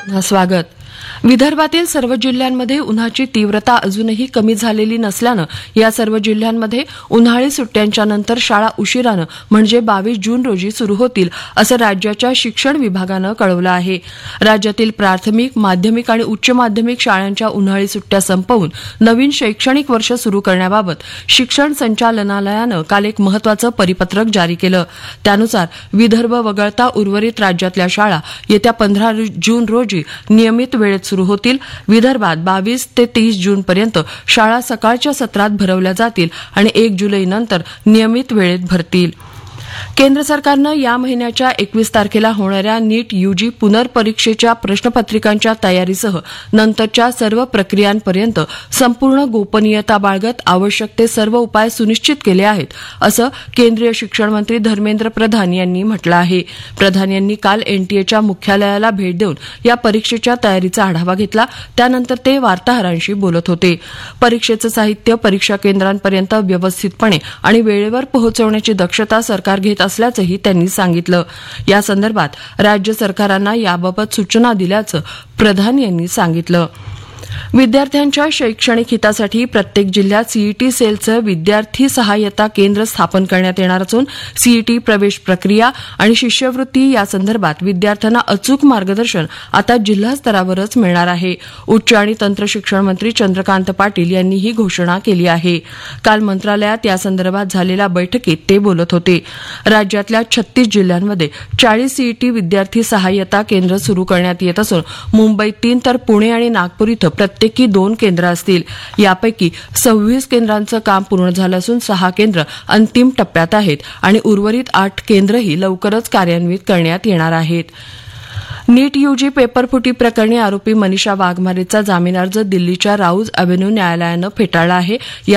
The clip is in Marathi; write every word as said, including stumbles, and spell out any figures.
स्वागत. विदर्भातील सर्व जिल्ह्यांमध्ये उन्हाची तीव्रता अजूनही कमी झालेली नसल्यानं या सर्व जिल्ह्यांमध्ये उन्हाळी सुट्ट्यांच्या नंतर शाळा उशिरानं म्हणजे बावीस जून रोजी सुरू होतील असं राज्याच्या शिक्षण विभागानं कळवलं आहे. राज्यातील प्राथमिक, माध्यमिक आणि उच्च माध्यमिक शाळांच्या उन्हाळी सुट्ट्या संपवून नवीन शैक्षणिक वर्ष सुरू करण्याबाबत शिक्षण संचालनालयानं काल एक महत्वाचं परिपत्रक जारी केलं. त्यानुसार विदर्भ वगळता उर्वरित राज्यातल्या शाळा येत्या पंधरा जून रोजी नियमित वेळेत सुरू होतील. विदर्भात बावीस ते तीस जून पर्यंत शाळा सकाळच्या सत्रात भरवल्या जातील आणि एक जुलैनंतर नियमित वेळेत भरतील. केंद्र सरकारनं या महिन्याच्या एकवीस तारखेला होणाऱ्या नीट यूजी पुनर्परीक्षेच्या प्रश्नपत्रिकांच्या तयारीसह नंतरच्या सर्व प्रक्रियांपर्यंत संपूर्ण गोपनीयता बाळगत आवश्यक ते सर्व उपाय सुनिश्चित केले आहेत, असं केंद्रीय शिक्षण मंत्री धर्मेंद्र प्रधान यांनी म्हटलं आहे. प्रधान यांनी काल एनटीएच्या मुख्यालयाला भेट देऊन या परीक्षेच्या तयारीचा आढावा घेतला. त्यानंतर ते वार्ताहरांशी बोलत होते. परीक्षेचं साहित्य परीक्षा केंद्रांपर्यंत व्यवस्थितपणे आणि वेळेवर पोहोचवण्याची दक्षता सरकार घेत असल्याचंही त्यांनी सांगितलं. या संदर्भात राज्य सरकारांना याबाबत सूचना दिल्याचं प्रधान यांनी सांगितलं. विद्यार्थ्यांच्या शैक्षणिक हितासाठी प्रत्येक जिल्ह्यात सीईटी सेलचं विद्यार्थी सहाय्यता केंद्र स्थापन करण्यात येणार असून सीईटी प्रवेश प्रक्रिया आणि शिष्यवृत्ती यासंदर्भात विद्यार्थ्यांना अचूक मार्गदर्शन आता जिल्हा स्तरावरच मिळणार आहे. उच्च आणि तंत्र शिक्षण मंत्री चंद्रकांत पाटील यांनी ही घोषणा केली आहे. काल मंत्रालयात यासंदर्भात झालेल्या बैठकीत ते बोलत होते. राज्यातल्या छत्तीस जिल्ह्यांमध्ये चाळीस सीईटी विद्यार्थी सहाय्यता केंद्र सुरू करण्यात येत असून मुंबईत तीन तर पुणे आणि नागपूर इथं प्रत्येकी दोन केंद्र असतील. यापैकी सव्वीस केंद्रांचं काम पूर्ण झालं असून सहा केंद्र अंतिम टप्प्यात आहेत आणि उर्वरित आठ केंद्रही लवकरच कार्यान्वित करण्यात येणार आहेत. नीट यूजी पेपरफुटी प्रकरणी आरोपी मनीषा वाघमारेचा जामीन अर्ज दिल्लीच्या राऊज अव्हेन्यू न्यायालयानं फेटाळला आहे.